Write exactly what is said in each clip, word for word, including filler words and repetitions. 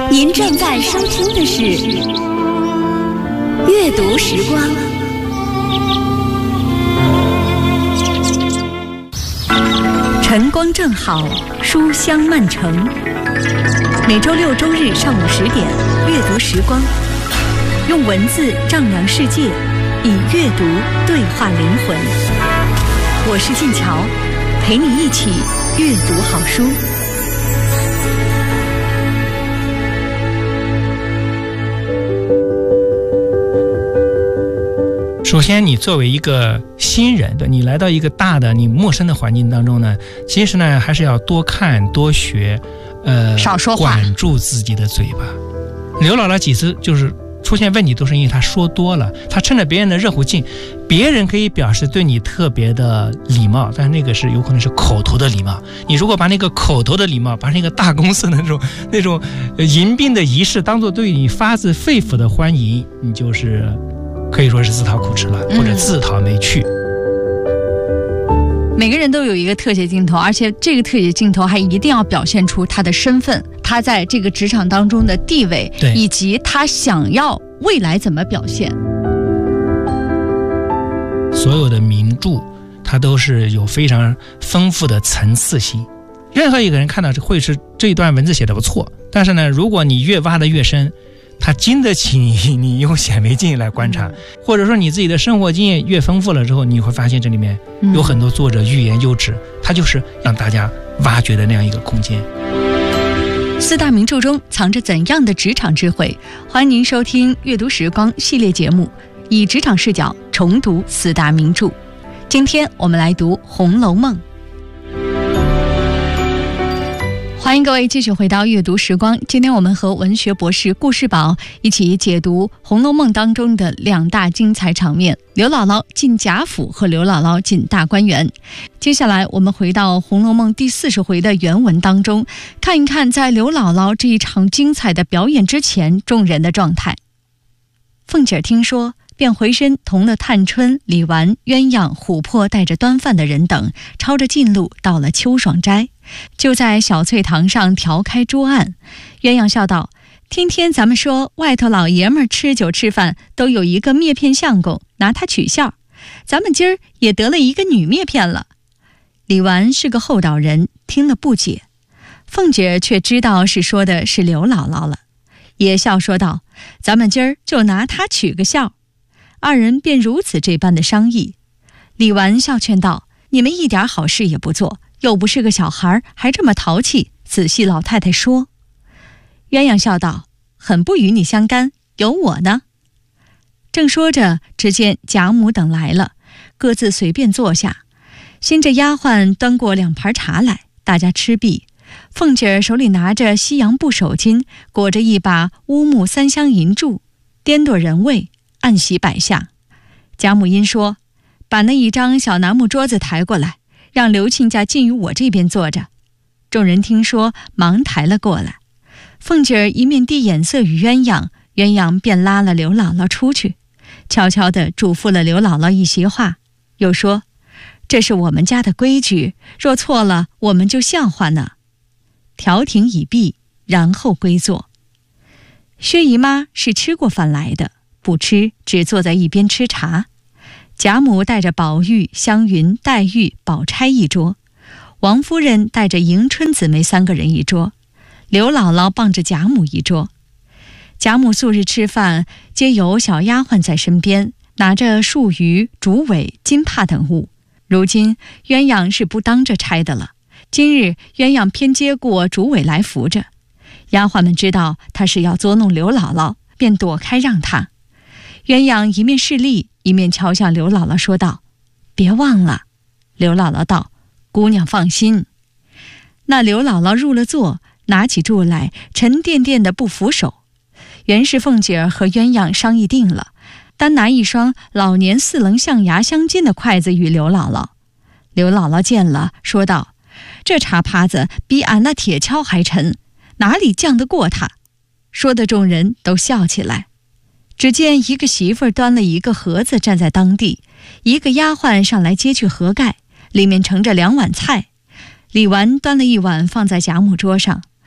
您正在收听的是阅读时光。晨光正好，书香漫城。每周六周日上午十点，阅读时光，用文字丈量世界，以阅读对话灵魂。我是静乔，陪你一起阅读好书。 首先，你作为一个新人的，你来到一个大的、你陌生的环境当中呢，其实呢，还是要多看、多学，呃， 少说话， 管住自己的嘴巴。刘姥姥几次就是出现问题，都是因为她说多了，她趁着别人的热乎劲，别人可以表示对你特别的礼貌，但是那个是有可能是口头的礼貌。你如果把那个口头的礼貌，把那个大公司的那种那种迎宾的仪式当做对你发自肺腑的欢迎，你就是可以说是自讨苦吃了，或者自讨没趣。 每个人都有一个特写镜头，而且这个特写镜头还一定要表现出他的身份，他在这个职场当中的地位，以及他想要未来怎么表现。 所有的名著它都是有非常丰富的层次性，任何一个人看到会是这一段文字写得不错，但是呢，如果你越挖得越深，它经得起你你用显微镜来观察，或者说你自己的生活经验越丰富了之后，你会发现这里面有很多作者欲言又止，它就是让大家挖掘的那样一个空间。 四大名著中藏着怎样的职场智慧？欢迎您收听阅读时光系列节目，以职场视角重读四大名著。今天我们来读《红楼梦》。欢迎各位继续回到阅读时光，今天我们和文学博士顾世宝一起解读《红楼梦》当中的两大精彩场面：刘姥姥进贾府和刘姥姥进大观园。接下来我们回到《红楼梦》第四十回的原文当中，看一看在刘姥姥这一场精彩的表演之前众人的状态。凤姐听说，便回身同了探春、李纨、鸳鸯、琥珀带着端饭的人等，抄着近路到了秋爽斋，就在小翠堂上调开桌案。鸳鸯笑道：“天天咱们说外头老爷们吃酒吃饭都有一个篾片相公，拿他取笑，咱们今儿也得了一个女篾片了。”李纨是个厚道人，听了不解，凤姐却知道是说的是刘姥姥了，也笑说道：“咱们今儿就拿他取个笑。”二人便如此这般的商议。李纨笑劝道：“你们一点好事也不做，又不是个小孩，还这么淘气，仔细老太太说。”鸳鸯笑道：“很不与你相干，有我呢。”正说着，只见贾母等来了，各自随便坐下，先这丫鬟端过两盘茶来，大家吃毕。凤姐手里拿着西洋布手巾，裹着一把乌木三香银柱，颠跺人位，按席摆下。贾母因说：“把那一张小楠木桌子抬过来，让刘亲家进于我这边坐着。”众人听说，忙抬了过来。凤姐儿一面递眼色与鸳鸯，鸳鸯便拉了刘姥姥出去，悄悄地嘱咐了刘姥姥一席话，又说：“这是我们家的规矩，若错了，我们就笑话呢。”调停已毕，然后归坐。薛姨妈是吃过饭来的，不吃，只坐在一边吃茶。贾母带着宝玉、湘云、黛玉、宝钗一桌，王夫人带着迎春姊妹三个人一桌，刘姥姥傍着贾母一桌。贾母素日吃饭皆有小丫鬟在身边，拿着树鱼、竹苇、金帕等物，如今鸳鸯是不当这差的了，今日鸳鸯偏接过竹苇来扶着。丫鬟们知道她是要捉弄刘姥姥，便躲开让她。鸳鸯一面示例，一面瞧向刘姥姥说道：“别忘了。”刘姥姥道：“姑娘放心。”那刘姥姥入了座，拿起柱来，沉甸甸的不扶手。原是凤姐儿和鸳鸯商议定了，单拿一双老年四棱象牙相间的筷子与刘姥姥。刘姥姥见了，说道：“这茶耙子比俺那铁锹还沉，哪里犟得过他？”说的众人都笑起来。只见一个媳妇儿端了一个盒子站在当地，一个丫鬟上来揭去盒盖，里面盛着两碗菜。李纨端了一碗放在贾母桌上，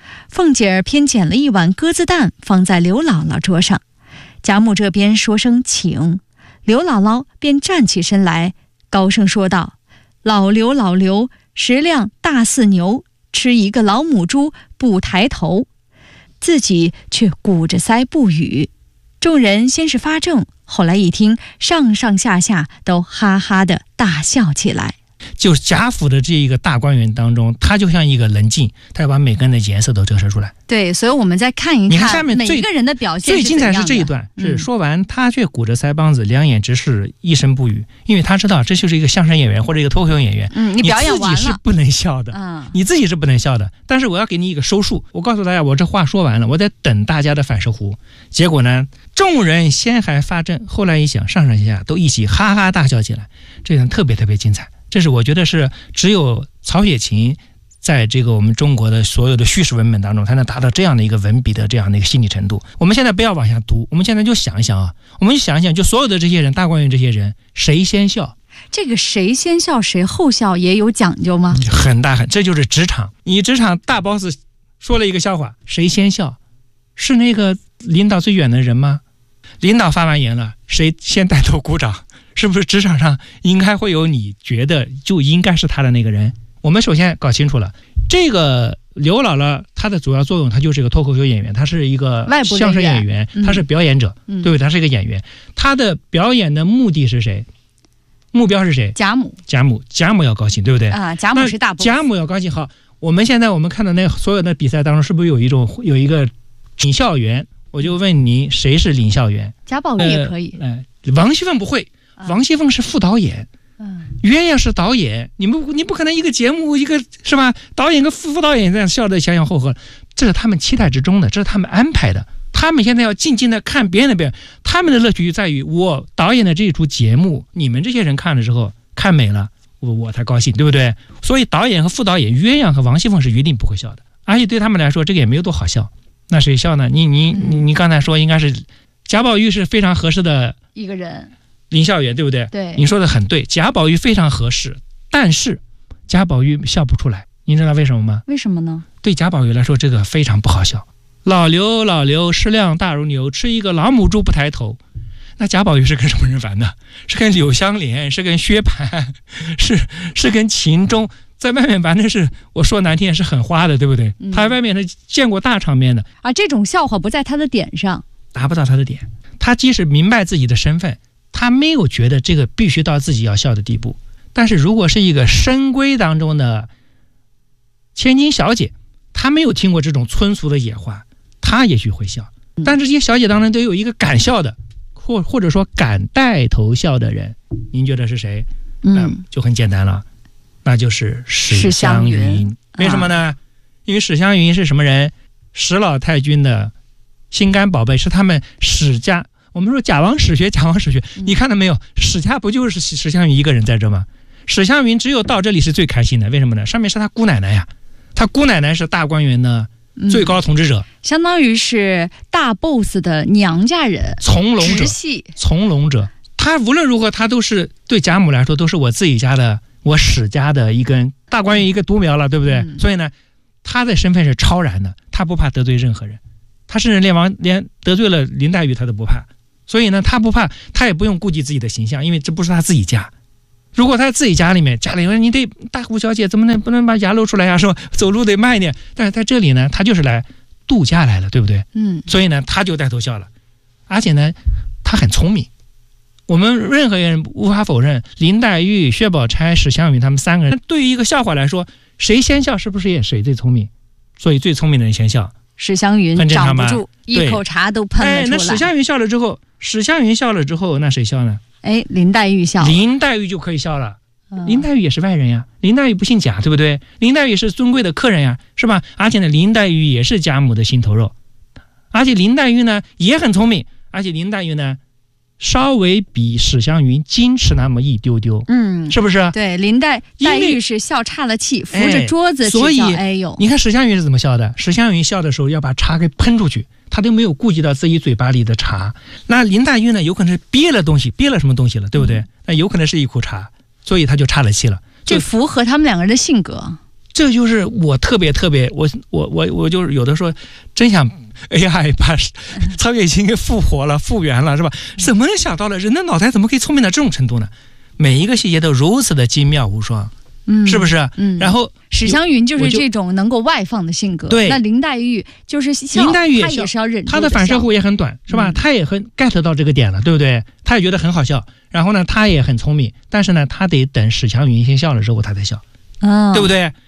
凤姐儿偏捡了一碗鸽子蛋放在刘姥姥桌上。贾母这边说声请，刘姥姥便站起身来，高声说道：老刘老刘，食量大似牛，吃一个老母猪不抬头。自己却鼓着腮不语。众人先是发怔，后来一听，上上下下都哈哈的大笑起来。 就是贾府的这一个大观园当中，它就像一个棱镜，它要把每个人的颜色都折射出来。 对，所以我们再看一看， 你看下面每个人的表现最精彩是这一段， 嗯、 是说完他却鼓着腮帮子，两眼直视，一声不语，因为他知道这就是一个相声演员或者一个脱口秀演员， 嗯，你表演完了， 你自己是不能笑的， 嗯， 你自己是不能笑的。但是我要给你一个收束，我告诉大家，我这话说完了，我在等大家的反射弧。结果呢，众人先还发怔，后来一想，上上下下都一起哈哈大笑起来，这段特别特别精彩。这是我觉得是只有曹雪芹在这个我们中国的所有的叙事文本当中才能达到这样的一个文笔的这样的一个细腻程度。我们现在不要往下读，我们现在就想一想啊，我们就想一想，就所有的这些人，大观园这些人，谁先笑？ 这个谁先笑谁后笑也有讲究吗？ 很大很，这就是职场。你职场大 boss 说了一个笑话，谁先笑？是那个领导最远的人吗？领导发完言了，谁先带头鼓掌？是不是职场上应该会有你觉得就应该是他的那个人？我们首先搞清楚了，这个刘姥姥她的主要作用，她就是一个脱口秀演员，她是一个相声演员，她是表演者， 嗯、 对不对？她是一个演员，她的表演的目的是谁？目标是谁？ 贾母。 贾母，贾母要高兴，对不对？ 啊，贾母是大 boss。 贾母要高兴。好，我们现在我们看到那所有的比赛当中，是不是有一种有一个领笑员？我就问你，谁是领笑员？ 贾宝玉也可以。 呃，呃王熙凤不会。王熙凤是副导演，嗯，鸳鸯是导演，你们你不可能一个节目一个是吧？导演跟副副导演这样笑得前前后后，这是他们期待之中的，这是他们安排的。他们现在要静静的看别人的表演，他们的乐趣就在于我导演的这一出节目，你们这些人看了之后看美了，我我才高兴，对不对？所以导演和副导演鸳鸯和王熙凤是一定不会笑的，而且对他们来说这个也没有多好笑。那谁笑呢？你你你你刚才说应该是贾宝玉是非常合适的一个人。 林笑园对不对？ 对， 你说的很对，贾宝玉非常合适，但是贾宝玉笑不出来，你知道为什么吗？ 为什么呢？ 对贾宝玉来说，这个非常不好笑。老刘老刘，食量大如牛，吃一个老母猪不抬头。那贾宝玉是跟什么人玩的？是跟柳湘莲，是跟薛蟠，是是跟秦钟，在外面玩的是，我说难听也是很花的，对不对？嗯、他外面是见过大场面的啊，这种笑话不在他的点上， 达不到他的点。他即使明白自己的身份。他没有觉得这个必须到自己要笑的地步，但是如果是一个深闺当中的千金小姐，她没有听过这种村俗的野话，她也许会笑。但这些小姐当中都有一个敢笑的，或或者说敢带头笑的人，您觉得是谁？嗯，就很简单了，那就是史湘云。为什么呢？啊、因为史湘云是什么人？史老太君的心肝宝贝，是他们史家。我们说贾王史学，贾王史学，你看到没有？史家不就是史湘云一个人在这吗？史湘云只有到这里是最开心的，为什么呢？上面是他姑奶奶呀，他姑奶奶是大观园的最高统治者， 嗯、相当于是大 boss 的娘家人， 从龙者，从龙者。他无论如何，他都是对贾母来说，都是我自己家的，我史家的一根大观园一个独苗了，对不对？嗯、所以呢，他的身份是超然的，他不怕得罪任何人，他甚至连王连得罪了林黛玉，他都不怕。所以呢，他不怕，他也不用顾及自己的形象，因为这不是他自己家。如果他在自己家里面，家里面你得大户小姐怎么能不能把牙露出来呀、啊？是吧？走路得慢一点。但是在这里呢，他就是来度假来了，对不对？嗯。所以呢，他就带头笑了，而且呢，他很聪明。我们任何人无法否认，林黛玉、薛宝钗、史湘云他们三个人，对于一个笑话来说，谁先笑是不是也谁最聪明？所以最聪明的人先笑。 史湘云长不住，一口茶都喷了出来。 哎，那史湘云笑了之后，史湘云笑了之后，那谁笑呢？ 哎，林黛玉笑了， 林黛玉就可以笑了。嗯、林黛玉也是外人呀，林黛玉不姓贾，对不对？林黛玉是尊贵的客人呀，是吧？而且呢，林黛玉也是贾母的心头肉，而且林黛玉呢也很聪明，而且林黛玉呢稍微比史湘云矜持那么一丢丢，嗯，是不是？ 对，林黛黛玉是笑岔了气，扶着桌子去笑。哎呦， 你看史湘云是怎么笑的？史湘云笑的时候要把茶给喷出去，她都没有顾及到自己嘴巴里的茶。那林黛玉呢，有可能是憋了东西，憋了什么东西了，对不对？那有可能是一口茶，所以她就岔了气了。 这符合他们两个人的性格。 这就是我特别特别，我我我我就是有的时候真想 A I 把曹雪芹给复活了、复原了，是吧？怎么能想到了？人的脑袋怎么可以聪明到这种程度呢？每一个细节都如此的精妙无双，嗯，是不是？嗯。然后史湘云就是这种能够外放的性格， 对。 那林黛玉就是笑， 林黛玉她也是要忍住， 她的反射弧也很短，是吧？她、嗯、也很 get 到这个点了，对不对？她也觉得很好笑，然后呢，她也很聪明，但是呢，她得等史湘云先笑的时候，她才笑。啊、哦，对不对？